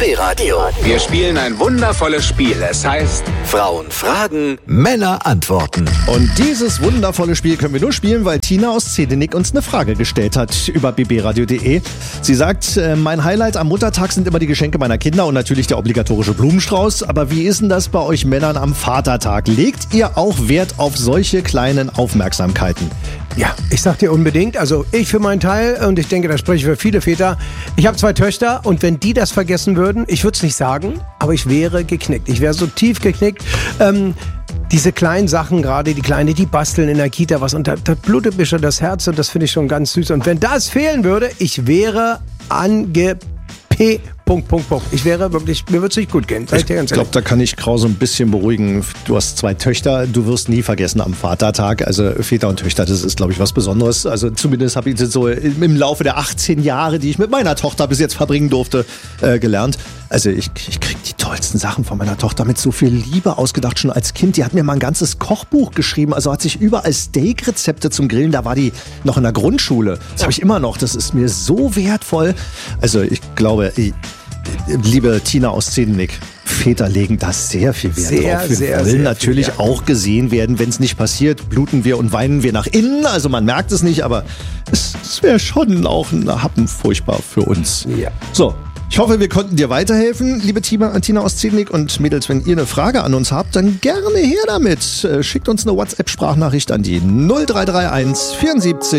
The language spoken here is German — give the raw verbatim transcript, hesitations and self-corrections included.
B Radio. Wir spielen ein wundervolles Spiel. Es heißt Frauen fragen, Männer antworten. Und dieses wundervolle Spiel können wir nur spielen, weil Tina aus Zedenik uns eine Frage gestellt hat über b b radio punkt d e. Sie sagt, äh, mein Highlight am Muttertag sind immer die Geschenke meiner Kinder und natürlich der obligatorische Blumenstrauß. Aber wie ist denn das bei euch Männern am Vatertag? Legt ihr auch Wert auf solche kleinen Aufmerksamkeiten? Ja, ich sag dir unbedingt, also ich für meinen Teil, und ich denke, da spreche ich für viele Väter, ich habe zwei Töchter und wenn die das vergessen würden, ich würde es nicht sagen, aber ich wäre geknickt. Ich wäre so tief geknickt. Ähm, diese kleinen Sachen, gerade die Kleine, die basteln in der Kita was und da, da blutet mir schon das Herz und das finde ich schon ganz süß. Und wenn das fehlen würde, ich wäre ange... P. Punkt, Punkt, Punkt. Ich wäre wirklich, mir würde es nicht gut gehen. Ich glaube, da kann ich Krause ein bisschen beruhigen. Du hast zwei Töchter, du wirst nie vergessen am Vatertag. Also Väter und Töchter, das ist, glaube ich, was Besonderes. Also zumindest habe ich das so im Laufe der achtzehn Jahre, die ich mit meiner Tochter bis jetzt verbringen durfte, äh, gelernt. Also ich, ich kriege die tollsten Sachen von meiner Tochter mit so viel Liebe ausgedacht, schon als Kind. Die hat mir mal ein ganzes Kochbuch geschrieben, also hat sich überall Steak-Rezepte zum Grillen, da war die noch in der Grundschule. Das habe ich immer noch, das ist mir so wertvoll. Also ich glaube, ich, liebe Tina aus Zedenik, Väter legen da sehr viel Wert sehr, drauf. Wir sehr, wollen sehr natürlich viel, ja. auch gesehen werden. Wenn es nicht passiert, bluten wir und weinen wir nach innen. Also man merkt es nicht, aber es, es wäre schon auch ein Happen furchtbar für uns. Ja. So. Ich hoffe, wir konnten dir weiterhelfen, liebe Tina, Tina aus Zedenik. Und Mädels, wenn ihr eine Frage an uns habt, dann gerne her damit. Schickt uns eine WhatsApp-Sprachnachricht an die null drei drei eins vierundsiebzig